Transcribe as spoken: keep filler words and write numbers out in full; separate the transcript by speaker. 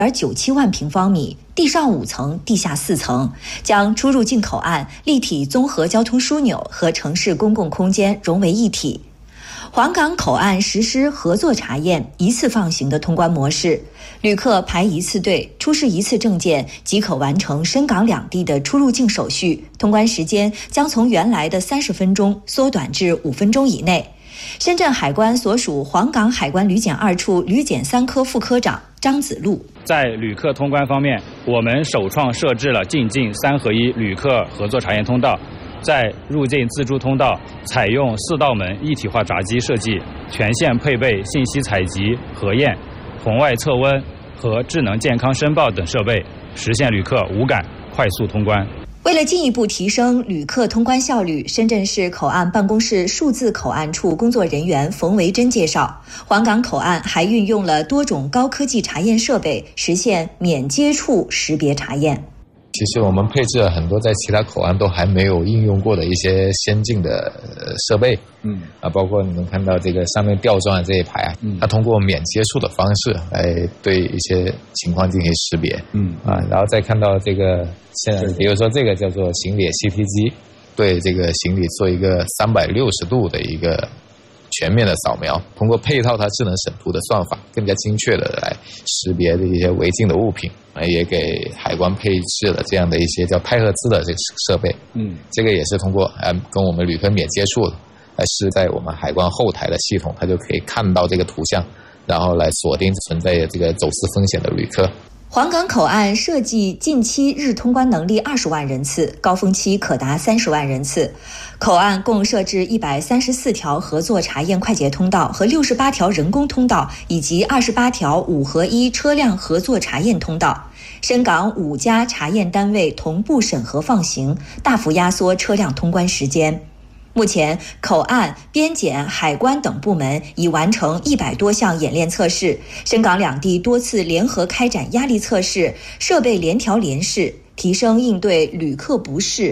Speaker 1: 点九七万平方米，地上五层，地下四层，将出入境口岸、立体综合交通枢纽和城市公共空间融为一体。黄岗口岸实施合作查验、一次放行的通关模式，旅客排一次队，出示一次证件即可完成深港两地的出入境手续，通关时间将从原来的三十分钟缩短至五分钟以内。深圳海关所属黄岗海关旅检二处旅检三科副科长张子路，
Speaker 2: 在旅客通关方面，我们首创设置了进境三合一旅客合作查验通道，在入境自助通道采用四道门一体化闸机设计，全线配备信息采集、核验、红外测温和智能健康申报等设备，实现旅客无感快速通关。
Speaker 1: 为了进一步提升旅客通关效率，深圳市口岸办公室数字口岸处工作人员冯维珍介绍，黄岗口岸还运用了多种高科技查验设备，实现免接触识别查验。
Speaker 3: 其实我们配置了很多在其他口岸都还没有应用过的一些先进的设备，嗯啊，包括你们看到这个上面吊装的这一排啊，嗯，它通过免接触的方式来对一些情况进行识别，嗯啊，然后再看到这个现在，比如说这个叫做行李 C T 机，对这个行李做一个三百六十度的一个全面的扫描，通过配套它智能审图的算法，更加精确的来识别的一些违禁的物品，也给海关配置了这样的一些叫太赫兹的这个设备。嗯，这个也是通过呃跟我们旅客免接触的，来是在我们海关后台的系统，它就可以看到这个图像，然后来锁定存在这个走私风险的旅客。
Speaker 1: 黄岗口岸设计近期日通关能力二十万人次，高峰期可达三十万人次。口岸共设置一百三十四条合作查验快捷通道和六十八条人工通道，以及二十八条五合一车辆合作查验通道。深港五家查验单位同步审核放行，大幅压缩车辆通关时间。目前，口岸、边检、海关等部门已完成一百多项演练测试，深港两地多次联合开展压力测试，设备联调联试，提升应对旅客不适